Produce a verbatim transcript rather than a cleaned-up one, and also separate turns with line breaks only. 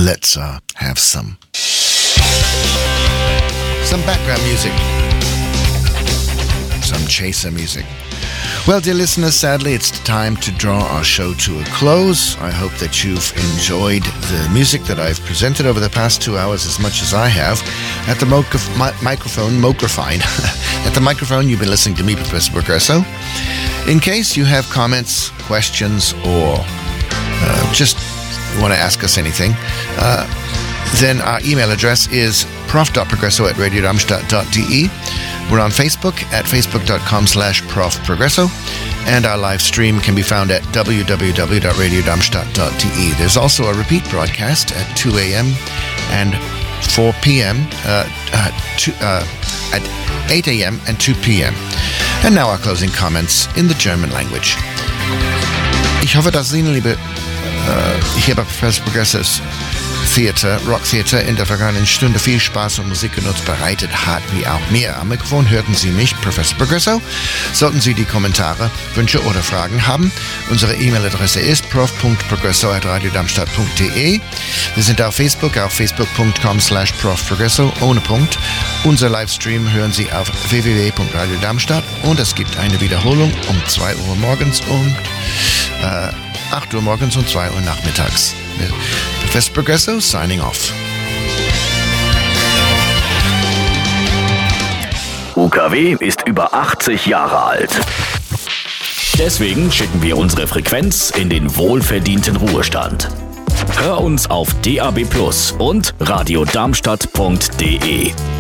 let's uh, have some some background music, some chaser music. Well, dear listeners, sadly it's time to draw our show to a close. I hope that you've enjoyed the music that I've presented over the past two hours as much as I have. At the mo- mi- microphone, microphone, at the microphone, you've been listening to me, Professor Progresso. In case you have comments, questions, or uh, just want to ask us anything, uh, then our email address is prof dot progresso at radio darmstadt dot d e. We're on Facebook at facebook.com slash profprogresso, and our live stream can be found at w w w dot radio darmstadt dot d e. There's also a repeat broadcast at two a.m. and four p.m., uh, uh, two, uh, at eight a.m. and two p.m. And now our closing comments in the German language. Ich hoffe, dass Ihnen, liebe uh, hier bei Professor Progresso's Theater, Rock Theater in der vergangenen Stunde viel Spaß und Musikgenuss bereitet hat, wie auch mir. Am Mikrofon hörten Sie mich, Professor Progresso. Sollten Sie die Kommentare, Wünsche oder Fragen haben, unsere E-Mail-Adresse ist prof punkt progresso at radio darmstadt punkt d e. Wir sind auf Facebook, auf facebook.com slash profprogresso, ohne Punkt. Unser Livestream hören Sie auf w w w punkt radio darmstadt und es gibt eine Wiederholung um zwei Uhr morgens und äh, acht Uhr morgens und zwei Uhr nachmittags. Professor Progresso signing off.
U K W ist über achtzig Jahre alt. Deswegen schicken wir unsere Frequenz in den wohlverdienten Ruhestand. Hör uns auf D A B plus und radio darmstadt punkt d e.